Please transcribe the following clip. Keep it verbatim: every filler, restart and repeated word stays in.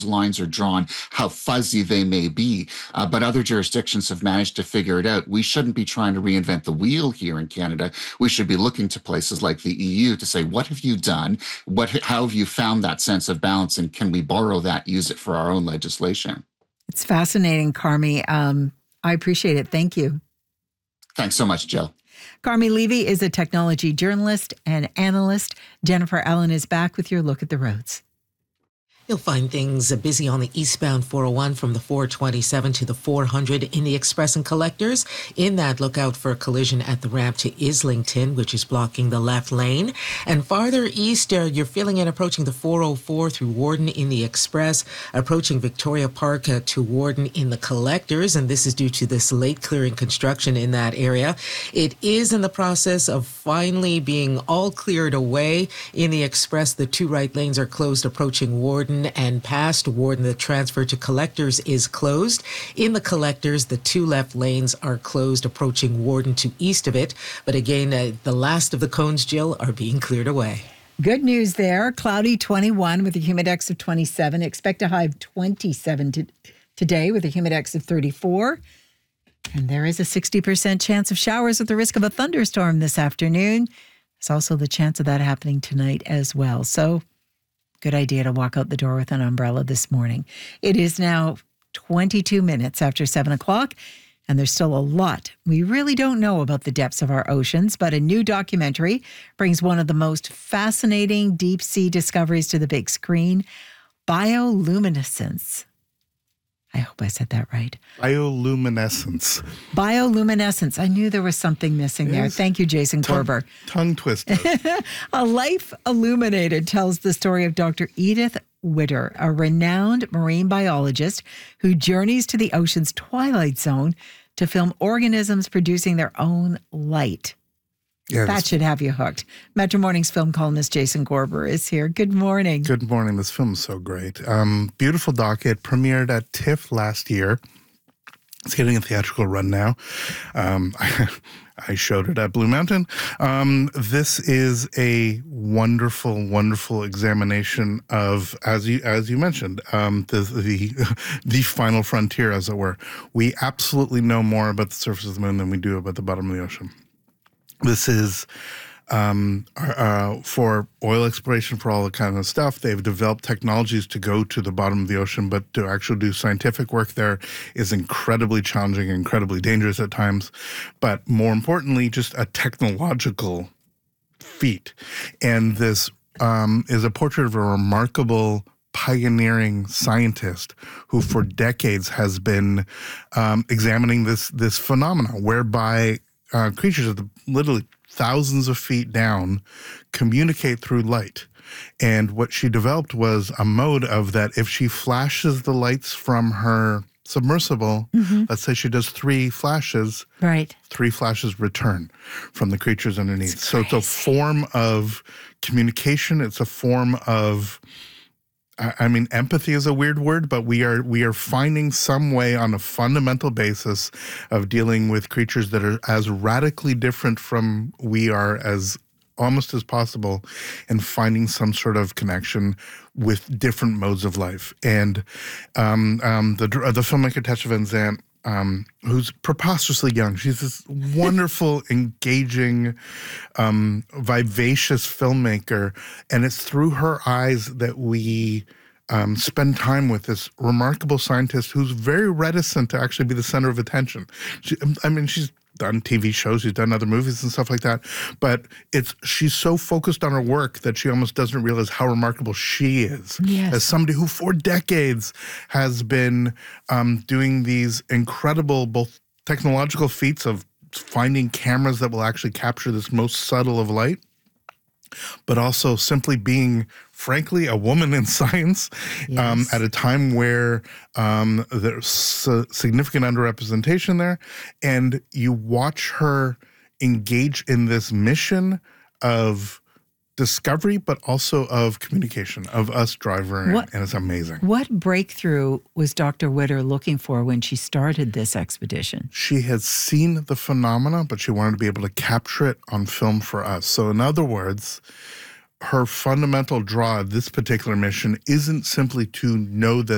lines are drawn, how fuzzy they may be. Uh, but other jurisdictions have managed to figure it out. We shouldn't be trying to reinvent the wheel here in Canada. We should be looking to places like the E U to say, what have you done? What, how have you found that sense of balance? And can we borrow that, use it for our own legislation? It's fascinating, Carmi. Um, I appreciate it. Thank you. Thanks so much, Jill. Carmi Levy is a technology journalist and analyst. Jennifer Allen is back with your look at the roads. You'll find things busy on the eastbound four oh one from the four twenty-seven to the four hundred in the Express and Collectors. In that, look out for a collision at the ramp to Islington, which is blocking the left lane. And farther east, uh, you're feeling it approaching the four oh four through Warden in the Express, approaching Victoria Park uh, to Warden in the Collectors. And this is due to this late clearing construction in that area. It is in the process of finally being all cleared away. In the Express, the two right lanes are closed approaching Warden and past Warden. The transfer to Collectors is closed. In the Collectors, the two left lanes are closed approaching Warden to east of it. But again, uh, the last of the cones, Jill, are being cleared away. Good news there. Cloudy twenty-one with a humidex of twenty-seven. Expect a high of twenty-seven to, today with a humidex of thirty-four. And there is a sixty percent chance of showers with the risk of a thunderstorm this afternoon. There's also the chance of that happening tonight as well. So good idea to walk out the door with an umbrella this morning. It is now twenty-two minutes after seven o'clock, and there's still a lot we really don't know about the depths of our oceans, but a new documentary brings one of the most fascinating deep-sea discoveries to the big screen, bioluminescence. I hope I said that right. Bioluminescence. Bioluminescence. I knew there was something missing yes. there. Thank you, Jason tongue, Korber. Tongue twister. A Life Illuminated tells the story of Doctor Edith Witter, a renowned marine biologist who journeys to the ocean's twilight zone to film organisms producing their own light. Yeah, that should have you hooked. Metro Morning's film columnist Jason Korber is here. Good morning. Good morning. This film is so great. Um, beautiful doc. It premiered at TIFF last year. It's getting a theatrical run now. Um, I, I showed it at Blue Mountain. Um, this is a wonderful, wonderful examination of, as you as you mentioned, um, the, the the final frontier, as it were. We absolutely know more about the surface of the moon than we do about the bottom of the ocean. This is um, uh, for oil exploration, for all the kind of stuff. They've developed technologies to go to the bottom of the ocean, but to actually do scientific work there is incredibly challenging, incredibly dangerous at times. But more importantly, just a technological feat. And this um, is a portrait of a remarkable pioneering scientist who for decades has been um, examining this, this phenomenon whereby Uh, creatures at the, literally thousands of feet down communicate through light. And what she developed was a mode of that if she flashes the lights from her submersible, mm-hmm. let's say she does three flashes, right? Three flashes return from the creatures underneath. It's so crazy. It's a form of communication. It's a form of I mean, empathy is a weird word, but we are we are finding some way on a fundamental basis of dealing with creatures that are as radically different from we are as almost as possible, and finding some sort of connection with different modes of life. And um, um, the the filmmaker Tesha Van Zandt, Um, who's preposterously young. She's this wonderful, engaging, um, vivacious filmmaker. And it's through her eyes that we um, spend time with this remarkable scientist who's very reticent to actually be the center of attention. She, I mean, she's done T V shows, she's done other movies and stuff like that, but it's she's so focused on her work that she almost doesn't realize how remarkable she is. Yes. As somebody who for decades has been um, doing these incredible both technological feats of finding cameras that will actually capture this most subtle of light, but also simply being, frankly, a woman in science. Yes. um, at a time where um, there's significant underrepresentation there. And you watch her engage in this mission of discovery, but also of communication, of us driver, what, and it's amazing. What breakthrough was Doctor Witter looking for when she started this expedition? She had seen the phenomena, but she wanted to be able to capture it on film for us. So in other words, her fundamental draw of this particular mission isn't simply to know that